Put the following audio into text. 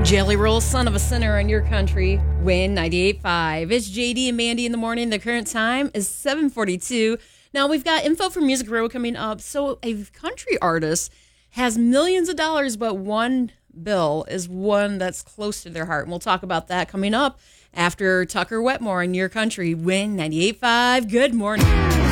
Jelly Roll, Son of a Sinner on your country. Win 98.5. It's JD and Mandy in the morning. The current time is 7:42. Now we've got info from Music Row coming up. So a country artist has millions of dollars, but one bill is one that's close to their heart. And we'll talk about that coming up after Tucker Wetmore in your country. Win 98.5. Good morning.